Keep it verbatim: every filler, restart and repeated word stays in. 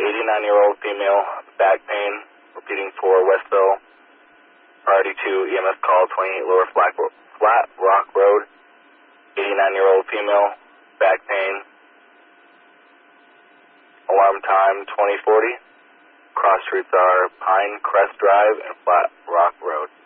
eighty-nine-year-old female, back pain, repeating for Westville, priority two, E M S call, twenty-eight Lower Flat, Flat Rock Road, eighty-nine-year-old female, back pain, alarm time twenty forty, cross streets are Pine Crest Drive and Flat Rock Road.